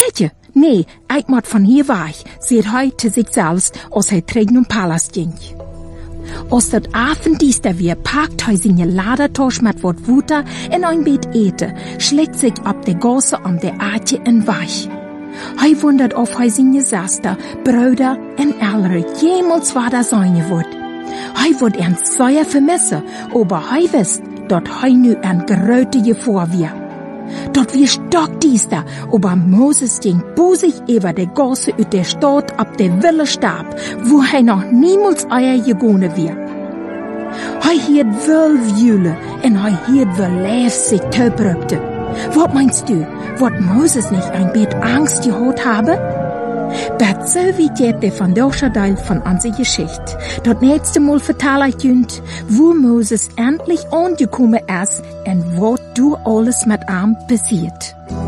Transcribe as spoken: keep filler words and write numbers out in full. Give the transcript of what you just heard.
weet je, nee, ik moet van hier weg, zegt hij te zichzelf als hij terug naar Palast ging. Als dat avonddienst weer pakt hij zijn ladertas met wat water en een beetje eten, schlägt zich op de gasse om de aardje en weg. Hij wondert of hij zijn zuster, broeder en ouderen jemals vader zijn wordt. Hij wordt een zeer vermissen, aber hij wist dat hij nu een grote gevaar weer. Dat wir stockdiester, aber Moses ging bosig über de Gasse uit der Stadt ab de Wille starb, wo hij noch niemals eier gegangen weer. Hij hiert wel Jule en hij hiert wel Leef sich töbrückte. Wat meinst du, wat Moses nicht ein bisschen Angst gehad habe? Dat so wie jetzt der vandaagse Teil von unserer Geschichte. Das nächste Mal vertel ich euch, wo Moses endlich angekommen ist und was du alles mit ihm passiert.